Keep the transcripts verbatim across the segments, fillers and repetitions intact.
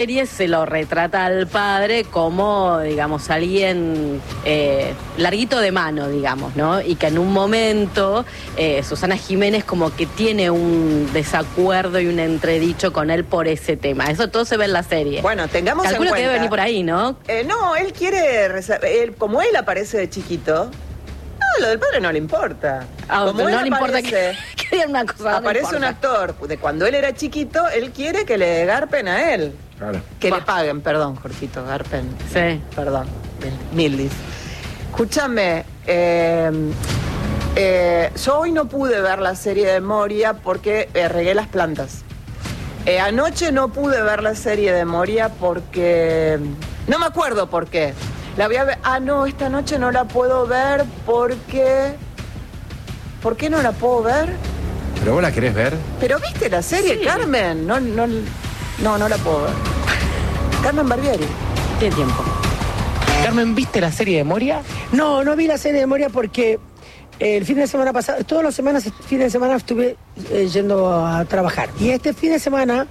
serie se lo retrata al padre como, digamos, alguien eh, larguito de mano, digamos, ¿no? Y que en un momento eh, Susana Jiménez como que tiene un desacuerdo y un entredicho con él por ese tema. Eso todo se ve en la serie. Bueno, tengamos Calculo en cuenta. que debe venir por ahí, ¿no? Eh, no, él quiere, él, como él aparece de chiquito, no, lo del padre no le importa. Ah, como no él le aparece, importa que, que una cosa. Aparece no un actor de cuando él era chiquito, él quiere que le garpen a él. Claro. Que Bah. le paguen, perdón, Jorgito, garpen. Sí. Perdón, Mildis. Escúchame, eh, eh, yo hoy no pude ver la serie de Moria porque eh, regué las plantas. Eh, anoche no pude ver la serie de Moria porque... No me acuerdo por qué. La voy a ver... Ah, no, esta noche no la puedo ver porque... ¿Por qué no la puedo ver? ¿Pero vos la querés ver? ¿Pero viste la serie, Sí. Carmen? No, no, no, no la puedo ver. Carmen Barbieri. Tiene tiempo. Carmen, ¿viste la serie de Moria? No, no vi la serie de Moria porque eh, el fin de semana pasado, todas las semanas, fin de semana estuve eh, yendo a trabajar. Y este fin de semana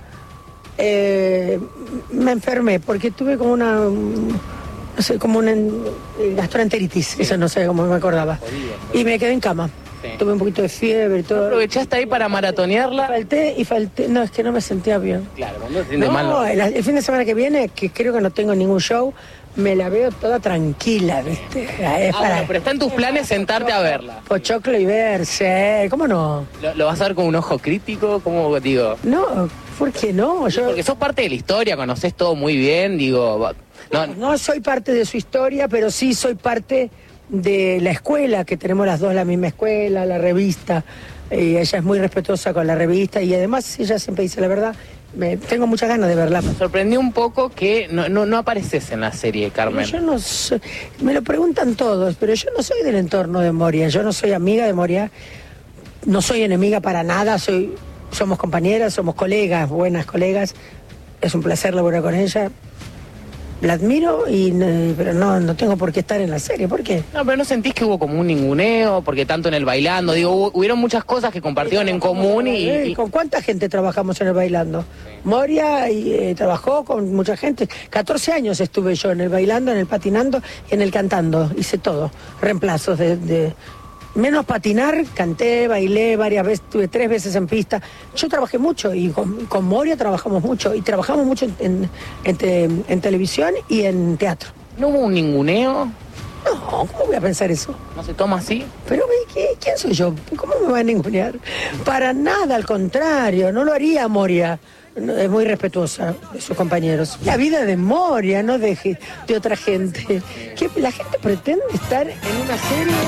eh, me enfermé porque tuve como una, no sé, como una eh, gastroenteritis, sí. Eso no sé cómo me acordaba. Jodido, jodido. Y me quedé en cama. Sí. Tuve un poquito de fiebre y todo. ¿Aprovechaste ahí para maratonearla? Falté y falté, no, es que no me sentía bien. Claro, cuando te sientes No, mal. ¿no? el, el fin de semana que viene, que creo que no tengo ningún show, me la veo toda tranquila, ¿viste? Es Ah, para bueno, pero está en tus planes sentarte a verla. pochoclo y verse, ¿cómo no? ¿Lo, lo vas a ver con un ojo crítico? ¿Cómo digo? No, ¿por qué no? Yo Porque sos parte de la historia, conocés todo muy bien, digo... va- No, no soy parte de su historia, pero sí soy parte de la escuela, que tenemos las dos la misma escuela, la revista, y ella es muy respetuosa con la revista, y además ella siempre dice la verdad. Me, tengo muchas ganas de verla. me sorprendió un poco que no, no, no apareces en la serie, Carmen. Yo no soy, me lo preguntan todos, pero yo no soy del entorno de Moria, yo no soy amiga de Moria, no soy enemiga para nada, soy, somos compañeras, somos colegas, buenas colegas, es un placer laburar con ella, la admiro, y eh, pero no, no tengo por qué estar en la serie, ¿por qué? No, pero ¿no sentís que hubo como un ninguneo? Porque tanto en el bailando, digo, hubo- hubieron muchas cosas que compartieron en común y... Eh, y- ¿Con cuánta gente trabajamos en el Bailando? Moria y, eh, trabajó con mucha gente. catorce años estuve yo en el Bailando, en el Patinando y en el Cantando. Hice todo. Reemplazos de... de- menos patinar, canté, bailé varias veces, estuve tres veces en pista. Yo trabajé mucho y con, con Moria trabajamos mucho. Y trabajamos mucho en, en, en te- en televisión y en teatro. ¿No hubo un ninguneo? No, ¿cómo voy a pensar eso? ¿No se toma así? Pero ¿qué- ¿quién soy yo? ¿Cómo me va a ningunear? Para nada, al contrario, no lo haría Moria. No, es muy respetuosa de sus compañeros. La vida de Moria, no de, de otra gente. Que la gente pretende estar en una serie